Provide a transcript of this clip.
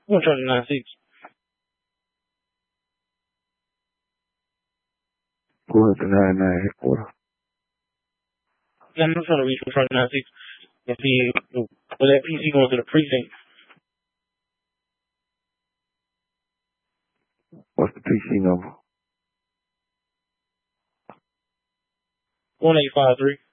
I'm going to try the 9-6. Go ahead to 9-9 headquarters. Yeah, I'm trying to reach for 9-6 and see where that PC going to the precinct. What's the PC number? 1853.